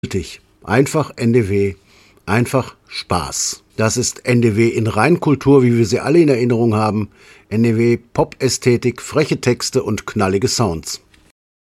Einfach NDW, einfach Spaß. Das ist NDW in Reinkultur, wie wir sie alle in Erinnerung haben. NDW Pop-Ästhetik, freche Texte und knallige Sounds.